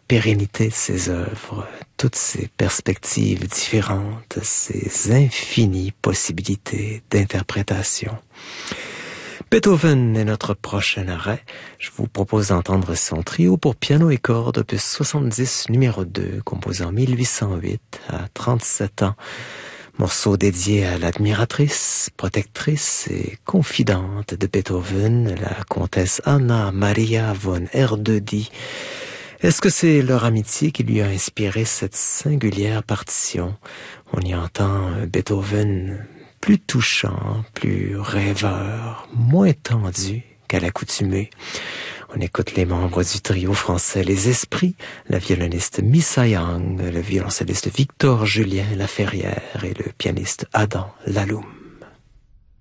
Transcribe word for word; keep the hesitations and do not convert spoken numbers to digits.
pérennité de ses œuvres, toutes ces perspectives différentes, ces infinies possibilités d'interprétation. Beethoven est notre prochain arrêt. Je vous propose d'entendre son trio pour piano et cordes, opus soixante-dix, numéro deux, composé en mille huit cent huit, à trente-sept ans. Morceau dédié à l'admiratrice, protectrice et confidente de Beethoven, la comtesse Anna Maria von Erdödy. Est-ce que c'est leur amitié qui lui a inspiré cette singulière partition? On y entend Beethoven plus touchant, plus rêveur, moins tendu qu'à l'accoutumée. On écoute les membres du trio français Les Esprits, la violoniste Missa Yang, le violoncelliste Victor Julien Laferrière et le pianiste Adam Laloum.